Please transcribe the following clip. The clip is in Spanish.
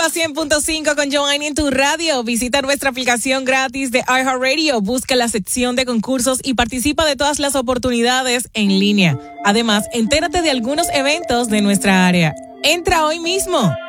Ritmo 100.5 con Giovanni en tu radio. Visita nuestra aplicación gratis de iHeartRadio. Busca la sección de concursos y participa de todas las oportunidades en línea. Además, entérate de algunos eventos de nuestra área. Entra hoy mismo.